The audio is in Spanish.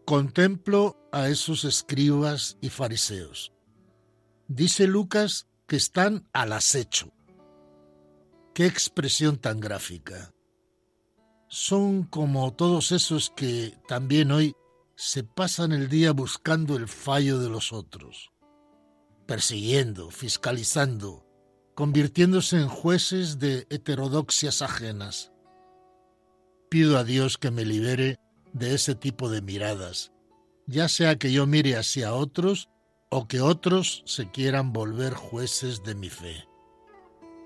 Contemplo a esos escribas y fariseos. Dice Lucas que están al acecho. ¡Qué expresión tan gráfica! Son como todos esos que también hoy se pasan el día buscando el fallo de los otros, persiguiendo, fiscalizando, convirtiéndose en jueces de heterodoxias ajenas. Pido a Dios que me libere de ese tipo de miradas, ya sea que yo mire hacia otros o que otros se quieran volver jueces de mi fe.